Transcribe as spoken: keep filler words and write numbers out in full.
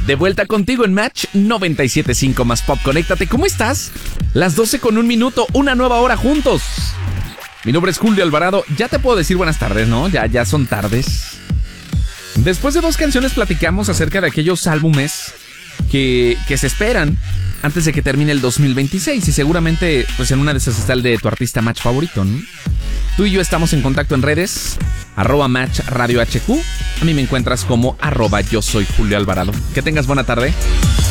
De vuelta contigo en Match noventa y siete punto cinco más Pop. Conéctate, ¿cómo estás? Las doce con un minuto, una nueva hora juntos. Mi nombre es Julio Alvarado. Ya te puedo decir buenas tardes, ¿no? Ya, ya son tardes. Después de dos canciones platicamos acerca de aquellos álbumes que, que se esperan antes de que termine el dos mil veintiséis. Y seguramente, pues en una de esas está el de tu artista Match favorito, ¿no? Tú y yo estamos en contacto en redes, arroba Match Radio H Q. A mí me encuentras como arroba yo soy Julio Alvarado. Que tengas buena tarde.